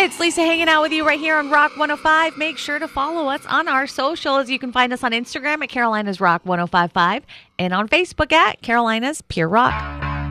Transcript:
It's Lisa hanging out with you right here on Rock 105. Make sure to follow us on our socials. You can find us on Instagram at Carolina's Rock 1055 and on Facebook at Carolina's Pure Rock.